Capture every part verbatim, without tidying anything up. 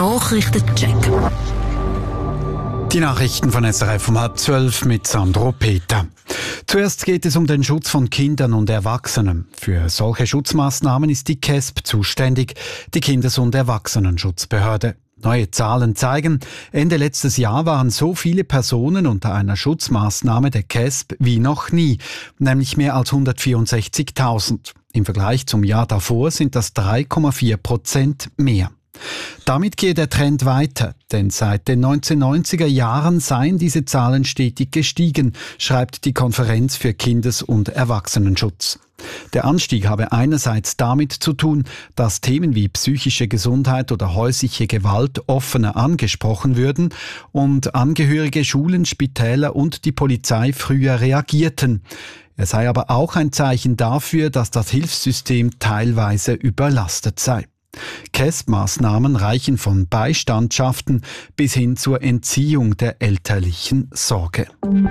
Nachrichtencheck. Die Nachrichten von S R F um halb zwölf mit Sandro Peter. Zuerst geht es um den Schutz von Kindern und Erwachsenen. Für solche Schutzmaßnahmen ist die K E S B zuständig, die Kindes- und Erwachsenenschutzbehörde. Neue Zahlen zeigen, Ende letztes Jahr waren so viele Personen unter einer Schutzmaßnahme der K E S B wie noch nie, nämlich mehr als hundertvierundsechzigtausend. Im Vergleich zum Jahr davor sind das drei Komma vier Prozent mehr. Damit geht der Trend weiter, denn seit den neunzehnhundertneunziger Jahren seien diese Zahlen stetig gestiegen, schreibt die Konferenz für Kindes- und Erwachsenenschutz. Der Anstieg habe einerseits damit zu tun, dass Themen wie psychische Gesundheit oder häusliche Gewalt offener angesprochen würden und Angehörige, Schulen, Spitäler und die Polizei früher reagierten. Es sei aber auch ein Zeichen dafür, dass das Hilfssystem teilweise überlastet sei. K E S B-Maßnahmen reichen von Beistandschaften bis hin zur Entziehung der elterlichen Sorge.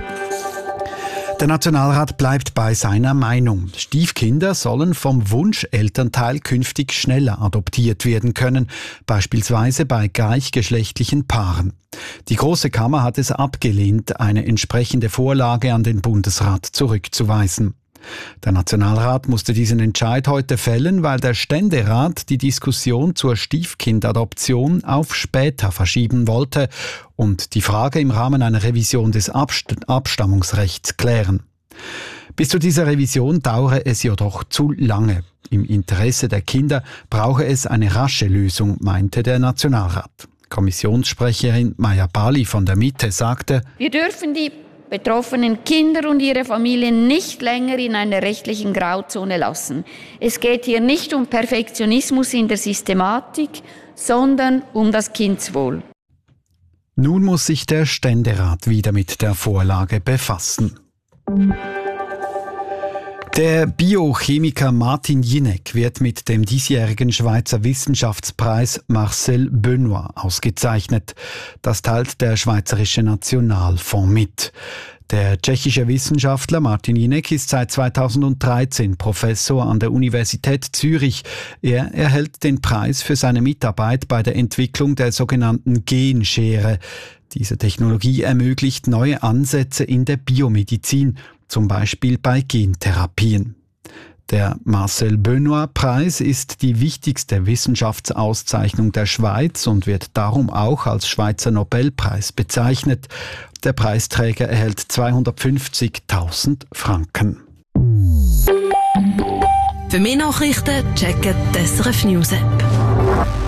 Der Nationalrat bleibt bei seiner Meinung. Stiefkinder sollen vom Wunschelternteil künftig schneller adoptiert werden können, beispielsweise bei gleichgeschlechtlichen Paaren. Die Große Kammer hat es abgelehnt, eine entsprechende Vorlage an den Bundesrat zurückzuweisen. Der Nationalrat musste diesen Entscheid heute fällen, weil der Ständerat die Diskussion zur Stiefkindadoption auf später verschieben wollte und die Frage im Rahmen einer Revision des Abst- Abstammungsrechts klären. Bis zu dieser Revision dauere es jedoch zu lange. Im Interesse der Kinder brauche es eine rasche Lösung, meinte der Nationalrat. Kommissionssprecherin Maja Bali von der Mitte sagte: Wir dürfen die betroffenen Kinder und ihre Familien nicht länger in einer rechtlichen Grauzone lassen. Es geht hier nicht um Perfektionismus in der Systematik, sondern um das Kindswohl. Nun muss sich der Ständerat wieder mit der Vorlage befassen. Der Biochemiker Martin Jinek wird mit dem diesjährigen Schweizer Wissenschaftspreis Marcel Benoit ausgezeichnet. Das teilt der Schweizerische Nationalfonds mit. Der tschechische Wissenschaftler Martin Jinek ist seit zweitausenddreizehn Professor an der Universität Zürich. Er erhält den Preis für seine Mitarbeit bei der Entwicklung der sogenannten Genschere. Diese Technologie ermöglicht neue Ansätze in der Biomedizin, zum Beispiel bei Gentherapien. Der Marcel Benoit-Preis ist die wichtigste Wissenschaftsauszeichnung der Schweiz und wird darum auch als Schweizer Nobelpreis bezeichnet. Der Preisträger erhält zweihundertfünfzigtausend Franken. Für mehr Nachrichten checken die S R F News App.